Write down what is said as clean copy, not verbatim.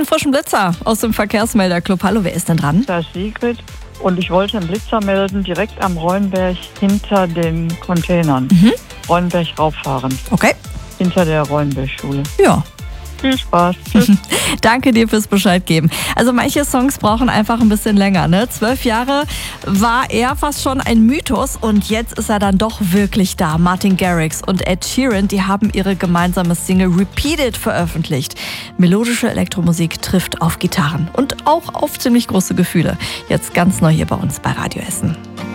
einen frischen Blitzer aus dem Verkehrsmelderclub. Hallo, wer ist denn dran? Das ist Sigrid und ich wollte einen Blitzer melden, direkt am Reuenberg hinter den Containern. Reuenberg rauffahren, Okay. hinter der Reuenberg-Schule. Ja. Viel Spaß. Tschüss. Danke dir fürs Bescheid geben. Also manche Songs brauchen einfach ein bisschen länger, ne? 12 Jahre war er fast schon ein Mythos und jetzt ist er dann doch wirklich da. Martin Garrix und Ed Sheeran, die haben ihre gemeinsame Single Repeated veröffentlicht. Melodische Elektromusik trifft auf Gitarren und auch auf ziemlich große Gefühle. Jetzt ganz neu hier bei uns bei Radio Essen.